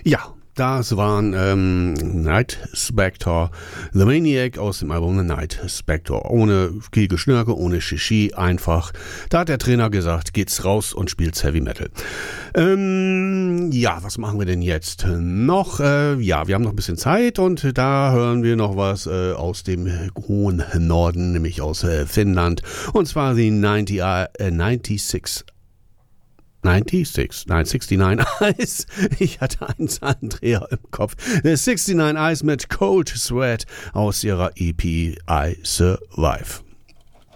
Ja, das waren Night Spector, The Maniac aus dem Album The Night Spector. Ohne viel Geschnörke, ohne Shishi, einfach. Da hat der Trainer gesagt, geht's raus und spielt's Heavy Metal. Ja, was machen wir denn jetzt noch? Ja, wir haben noch ein bisschen Zeit und da hören wir noch was aus dem hohen Norden, nämlich aus Finnland. Und zwar die 69 Eyes. Ich hatte einen Zahlendreher im Kopf. The 69 Eyes mit Cold Sweat aus ihrer EP I Survive.